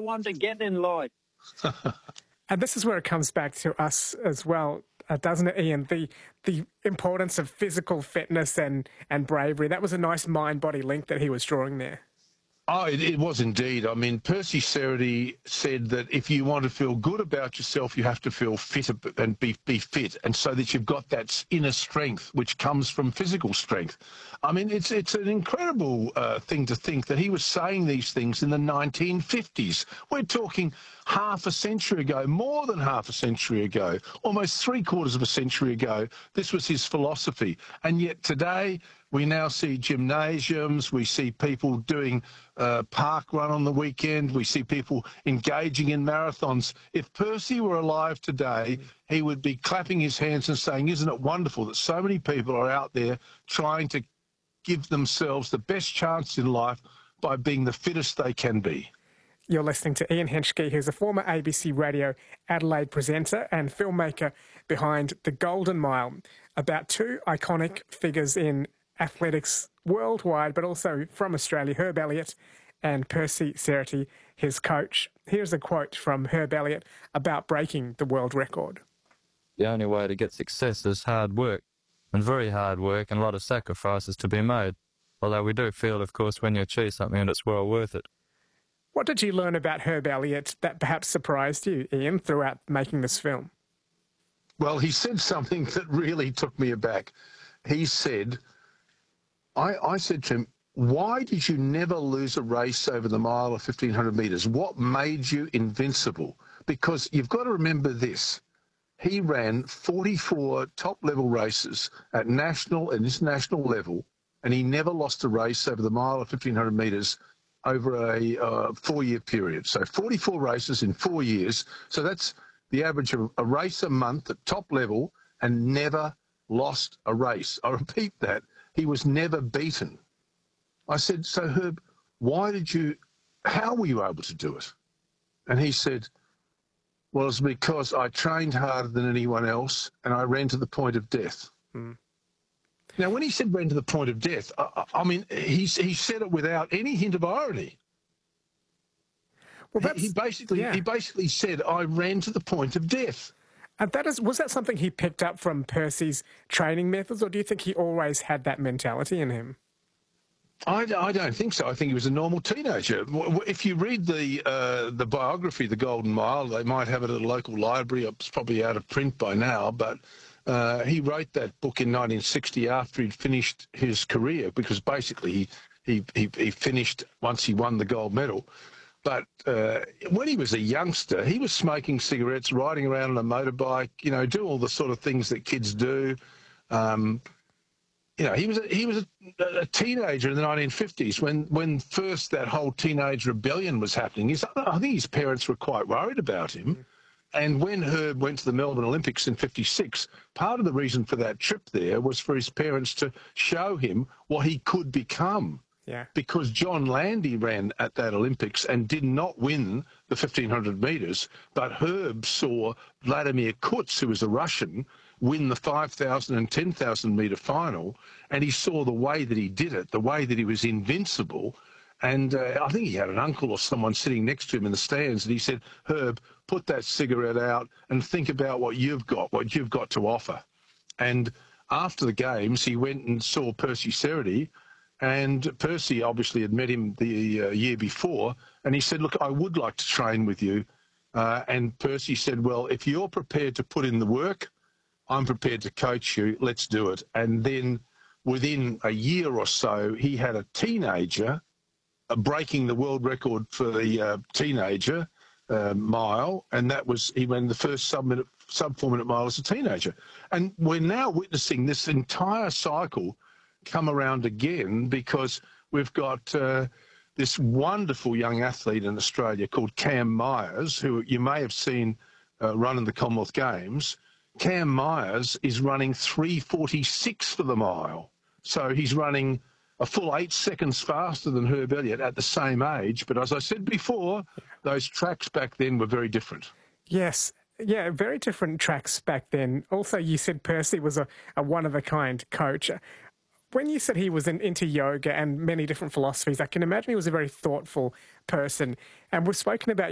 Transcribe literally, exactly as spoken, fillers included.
you want to get in life. And this is where it comes back to us as well, uh, doesn't it, Ian? The the importance of physical fitness and, and bravery. That was a nice mind-body link that he was drawing there. Oh, it, it was indeed. I mean, Percy Cerutty said that if you want to feel good about yourself, you have to feel fit and be, be fit, and so that you've got that inner strength, which comes from physical strength. I mean, it's it's an incredible uh, thing to think that he was saying these things in the nineteen fifties. We're talking half a century ago, more than half a century ago, almost three quarters of a century ago. This was his philosophy, and yet today we now see gymnasiums, we see people doing uh, park run on the weekend, we see people engaging in marathons. If Percy were alive today, he would be clapping his hands and saying, isn't it wonderful that so many people are out there trying to give themselves the best chance in life by being the fittest they can be. You're listening to Ian Henschke, who's a former A B C Radio Adelaide presenter and filmmaker behind The Golden Mile, about two iconic figures in athletics worldwide, but also from Australia, Herb Elliott and Percy Cerutty, his coach. Here's a quote from Herb Elliott about breaking the world record. The only way to get success is hard work, and very hard work, and a lot of sacrifices to be made. Although we do feel, of course, when you achieve something, it's well worth it. What did you learn about Herb Elliott that perhaps surprised you, Ian, throughout making this film? Well, he said something that really took me aback. He said, I, I said to him, why did you never lose a race over the mile or fifteen hundred metres? What made you invincible? Because you've got to remember this. He ran forty-four top-level races at national and international level, and he never lost a race over the mile or fifteen hundred metres over a uh, four-year period. So forty-four races in four years. So that's the average of a race a month at top level, and never lost a race. I repeat that. He was never beaten. I said, so Herb, why did you, how were you able to do it? And he said, well, it's because I trained harder than anyone else and I ran to the point of death. Mm. Now, when he said ran to the point of death, I, I mean, he, he said it without any hint of irony. Well, that's, he, basically, yeah. he basically said, I ran to the point of death. And that is, was that something he picked up from Percy's training methods, or do you think he always had that mentality in him? I, I don't think so. I think he was a normal teenager. If you read the uh, the biography, The Golden Mile, they might have it at a local library. It's probably out of print by now, but uh, he wrote that book in nineteen sixty after he'd finished his career, because basically he, he, he, he finished once he won the gold medal. But uh, when he was a youngster, he was smoking cigarettes, riding around on a motorbike, you know, do all the sort of things that kids do. Um, you know, he was a, he was a, a teenager in the nineteen fifties when when first that whole teenage rebellion was happening. His, I think his parents were quite worried about him. And when Herb went to the Melbourne Olympics in fifty-six, part of the reason for that trip there was for his parents to show him what he could become. Yeah. Because John Landy ran at that Olympics and did not win the fifteen hundred metres, but Herb saw Vladimir Kutz, who was a Russian, win the five thousand and ten thousand metre final, and he saw the way that he did it, the way that he was invincible. And uh, I think he had an uncle or someone sitting next to him in the stands, and he said, Herb, put that cigarette out and think about what you've got, what you've got to offer. And after the games, he went and saw Percy Cerutty, and Percy obviously had met him the uh, year before, and he said, look, I would like to train with you. Uh, and Percy said, well, if you're prepared to put in the work, I'm prepared to coach you, let's do it. And then within a year or so, he had a teenager uh, breaking the world record for the uh, teenager uh, mile, and that was, he ran the first sub-minute, sub-four-minute mile as a teenager. And we're now witnessing this entire cycle come around again, because we've got uh, this wonderful young athlete in Australia called Cam Myers, who you may have seen uh, run in the Commonwealth Games. Cam Myers is running three forty-six for the mile. So he's running a full eight seconds faster than Herb Elliott at the same age. But as I said before, those tracks back then were very different. Yes. Yeah, very different tracks back then. Also, you said Percy was a, a one-of-a-kind coach. When you said he was in, into yoga and many different philosophies, I can imagine he was a very thoughtful person. And we've spoken about